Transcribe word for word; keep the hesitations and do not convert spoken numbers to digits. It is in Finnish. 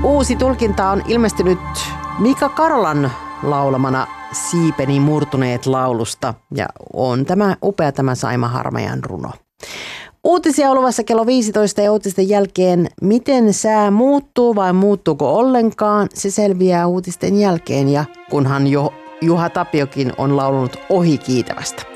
Uusi tulkinta on ilmestynyt Mika Karolan laulamana Siipeni murtuneet laulusta ja on tämä upea tämä Saima Harmajan runo. Uutisia on luvassa kello viisitoista ja uutisten jälkeen. Miten sää muuttuu vai muuttuuko ollenkaan? Se selviää uutisten jälkeen ja kunhan jo Juha Tapiokin on laulunut ohi kiitävästä.